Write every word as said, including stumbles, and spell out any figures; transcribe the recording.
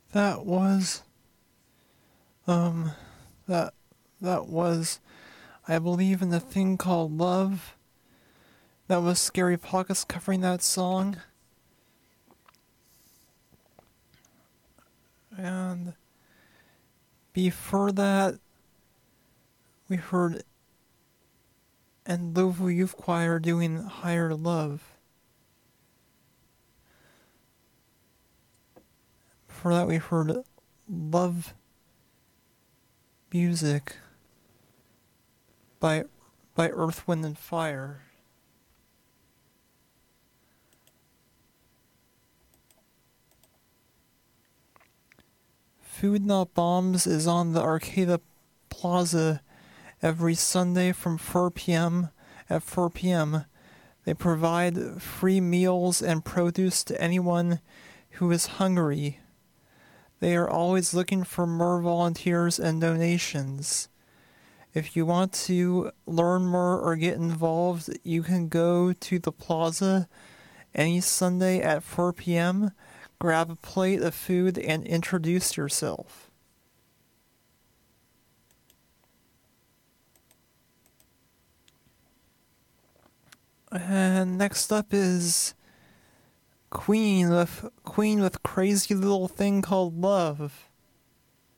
That was, um, that, that was, I believe in a thing called Love. That was Scary Pockets covering that song. And before that, we heard Ndlovu Youth Choir doing Higher Love. Before that, we heard Love Music by by Earth, Wind and Fire. Food Not Bombs is on the Arcada Plaza every Sunday from four p.m. At four p.m. They provide free meals and produce to anyone who is hungry. They are always looking for more volunteers and donations. If you want to learn more or get involved, you can go to the plaza any Sunday at four p.m., grab a plate of food, and introduce yourself. And next up is Queen with Queen with Crazy Little Thing Called Love.